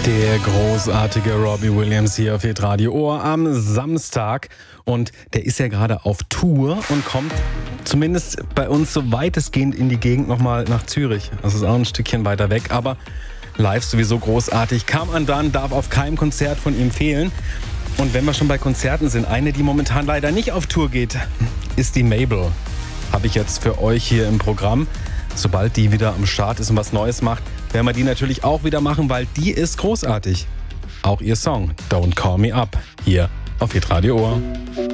Der großartige Robbie Williams hier auf Hitradio Ohr am Samstag. Und der ist ja gerade auf Tour und kommt zumindest bei uns so weitestgehend in die Gegend nochmal nach Zürich. Das ist auch ein Stückchen weiter weg, aber live sowieso großartig. Come Undone darf auf keinem Konzert von ihm fehlen. Und wenn wir schon bei Konzerten sind, eine, die momentan leider nicht auf Tour geht, ist die Mabel. Habe ich jetzt für euch hier im Programm. Sobald die wieder am Start ist und was Neues macht, werden wir die natürlich auch wieder machen, weil die ist großartig. Auch ihr Song Don't Call Me Up hier auf Hitradio Ohr.